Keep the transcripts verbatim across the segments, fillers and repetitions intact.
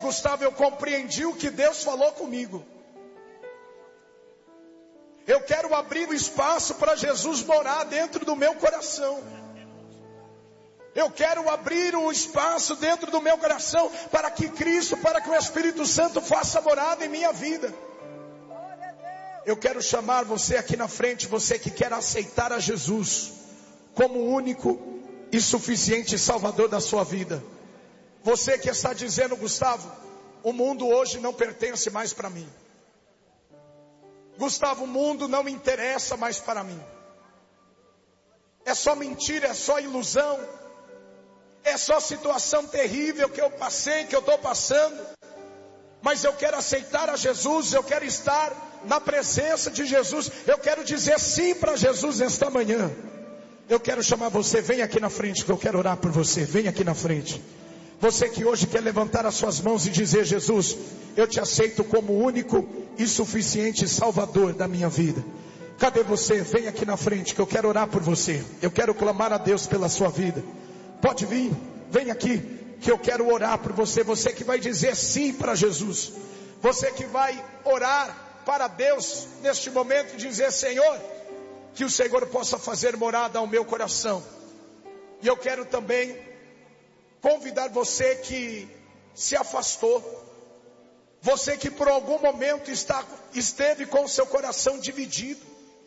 Gustavo, eu compreendi o que Deus falou comigo. Eu quero abrir o espaço para Jesus morar dentro do meu coração. Eu quero abrir um espaço dentro do meu coração para que Cristo, para que o Espírito Santo faça morada em minha vida. Eu quero chamar você aqui na frente, você que quer aceitar a Jesus como o único e suficiente Salvador da sua vida. Você que está dizendo, Gustavo, o mundo hoje não pertence mais para mim. Gustavo, o mundo não me interessa mais para mim. É só mentira, é só ilusão. É só situação terrível que eu passei, que eu estou passando. Mas eu quero aceitar a Jesus, eu quero estar na presença de Jesus. Eu quero dizer sim para Jesus nesta manhã. Eu quero chamar você, vem aqui na frente que eu quero orar por você. Vem aqui na frente. Você que hoje quer levantar as suas mãos e dizer, Jesus, eu te aceito como único e suficiente Salvador da minha vida. Cadê você? Vem aqui na frente que eu quero orar por você. Eu quero clamar a Deus pela sua vida. Pode vir, vem aqui que eu quero orar por você. Você que vai dizer sim para Jesus. Você que vai orar para Deus neste momento e dizer, Senhor, que o Senhor possa fazer morada ao meu coração. E eu quero também convidar você que se afastou, você que por algum momento está, esteve com o seu coração dividido.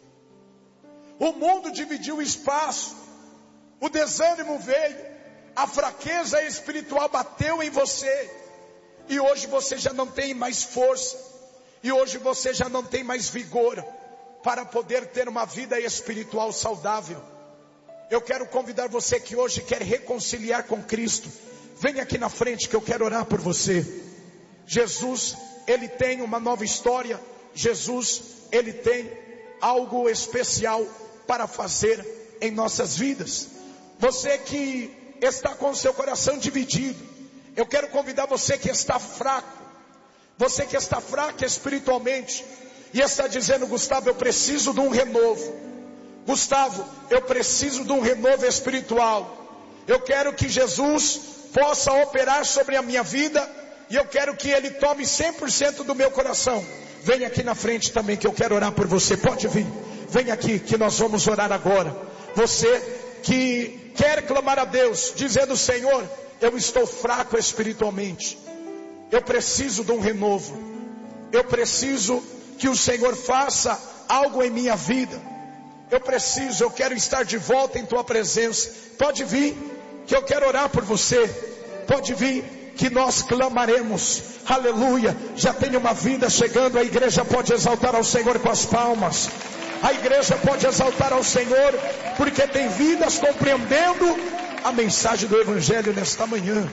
O mundo dividiu o espaço, o desânimo veio, a fraqueza espiritual bateu em você, e hoje você já não tem mais força, e hoje você já não tem mais vigor para poder ter uma vida espiritual saudável. Eu quero convidar você que hoje quer reconciliar com Cristo. Vem aqui na frente que eu quero orar por você. Jesus, Ele tem uma nova história. Jesus, Ele tem algo especial para fazer em nossas vidas. Você que está com o seu coração dividido, eu quero convidar você que está fraco. Você que está fraco espiritualmente e está dizendo, Gustavo, eu preciso de um renovo. Gustavo, eu preciso de um renovo espiritual. Eu quero que Jesus possa operar sobre a minha vida. E eu quero que Ele tome cem por cento do meu coração. Vem aqui na frente também que eu quero orar por você. Pode vir, vem aqui que nós vamos orar agora. Você que quer clamar a Deus, dizendo, Senhor, eu estou fraco espiritualmente. Eu preciso de um renovo. Eu preciso que o Senhor faça algo em minha vida. Eu preciso, eu quero estar de volta em tua presença. Pode vir, que eu quero orar por você. Pode vir, que nós clamaremos. Aleluia. Já tem uma vida chegando. A igreja pode exaltar ao Senhor com as palmas. A igreja pode exaltar ao Senhor, porque tem vidas compreendendo a mensagem do Evangelho nesta manhã.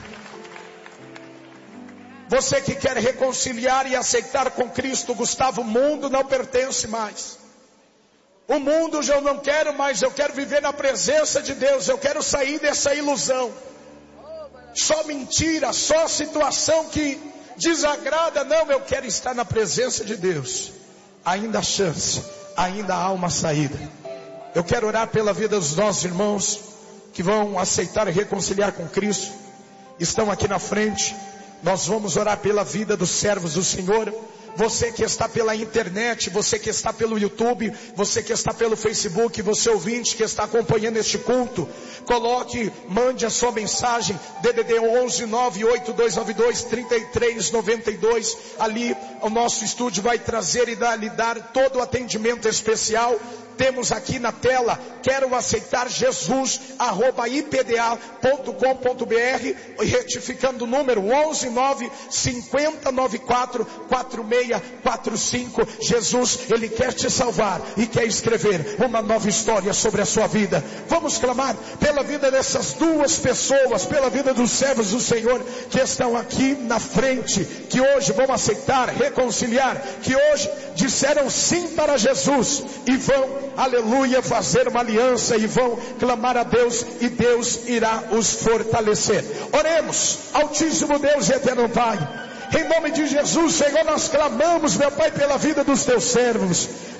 Você que quer reconciliar e aceitar com Cristo, Gustavo, o mundo não pertence mais. O mundo eu não quero mais, eu quero viver na presença de Deus, eu quero sair dessa ilusão. Só mentira, só situação que desagrada, não, eu quero estar na presença de Deus. Ainda há chance, ainda há uma saída. Eu quero orar pela vida dos nossos irmãos que vão aceitar e reconciliar com Cristo. Estão aqui na frente. Nós vamos orar pela vida dos servos do Senhor. Você que está pela internet, você que está pelo YouTube, você que está pelo Facebook, você ouvinte que está acompanhando este culto, coloque, mande a sua mensagem, D D D onze nove oito dois nove dois três três nove dois, ali o nosso estúdio vai trazer e dar, lhe dar todo o atendimento especial. Temos aqui na tela, quero aceitar Jesus, arroba I P D A ponto com ponto B R, retificando o número onze nove cinco zero nove quatro quatro seis quatro cinco. Jesus, Ele quer te salvar e quer escrever uma nova história sobre a sua vida. Vamos clamar pela vida dessas duas pessoas, pela vida dos servos do Senhor que estão aqui na frente, que hoje vão aceitar, reconciliar, que hoje disseram sim para Jesus e vão, aleluia, fazer uma aliança e vão clamar a Deus e Deus irá os fortalecer. Oremos. Altíssimo Deus e eterno Pai, em nome de Jesus, Senhor, nós clamamos, meu Pai, pela vida dos teus servos.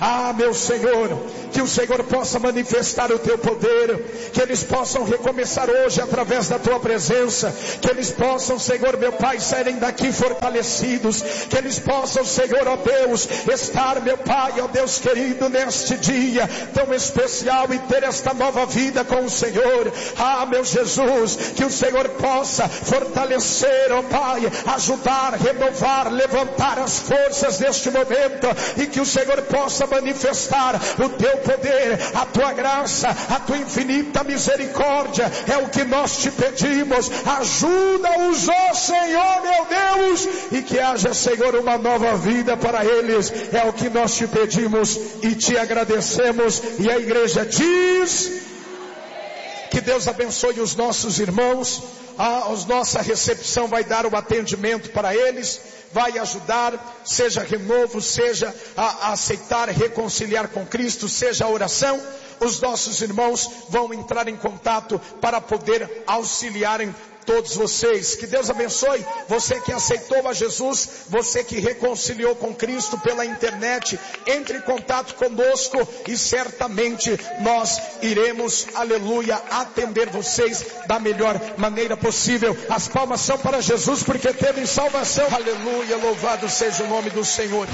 Ah, meu Senhor, que o Senhor possa manifestar o teu poder, que eles possam recomeçar hoje através da tua presença, que eles possam, Senhor meu Pai, saírem daqui fortalecidos, que eles possam, Senhor, ó Deus, estar, meu Pai, ó Deus querido, neste dia tão especial e ter esta nova vida com o Senhor. Ah, meu Jesus, que o Senhor possa fortalecer, ó Pai, ajudar, renovar, levantar as forças neste momento, e que o Senhor possa manifestar o teu poder, a tua graça, a tua infinita misericórdia. É o que nós te pedimos. Ajuda-os, ó Senhor meu Deus, e que haja, Senhor, uma nova vida para eles. É o que nós te pedimos e te agradecemos. E a igreja diz: que Deus abençoe os nossos irmãos. A nossa recepção vai dar o atendimento para eles, vai ajudar, seja renovo, seja a, a aceitar, reconciliar com Cristo, seja a oração. Os nossos irmãos vão entrar em contato para poder auxiliarem todos vocês. Que Deus abençoe você que aceitou a Jesus, você que reconciliou com Cristo pela internet. Entre em contato conosco e certamente nós iremos, aleluia, atender vocês da melhor maneira possível. As palmas são para Jesus, porque teve salvação. Aleluia, louvado seja o nome do Senhor.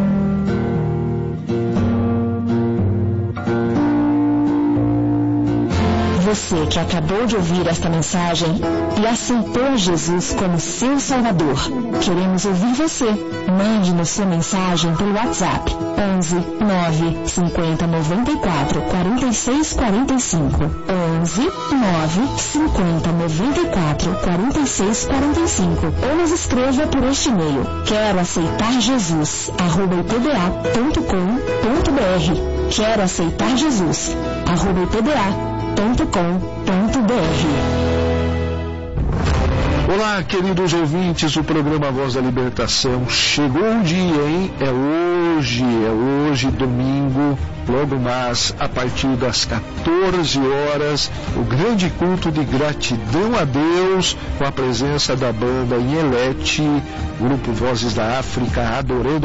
Você que acabou de ouvir esta mensagem e aceitou Jesus como seu Salvador, queremos ouvir você. Mande-nos sua mensagem pelo WhatsApp onze nove cinquenta noventa e quatro quarenta e seis quarenta e cinco onze nove cinquenta noventa e quatro quarenta e seis quarenta e cinco, ou nos escreva por este e-mail: quero aceitar Jesus arroba i p b a ponto com ponto b r. Quero aceitar Jesus arroba i p b a ponto com ponto b r. Olá, queridos ouvintes, o programa Voz da Libertação. Chegou o dia, hein? É hoje, é hoje, domingo, logo mais, a partir das quatorze horas, o grande culto de gratidão a Deus, com a presença da banda Inhelete, grupo Vozes da África, adorando